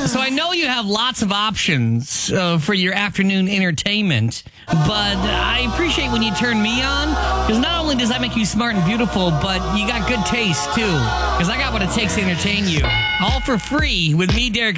So I know you have lots of options for your afternoon entertainment, but I appreciate when you turn me on, because not only does that make you smart and beautiful, but you got good taste, too, because I got what it takes to entertain you. All for free with me, Derek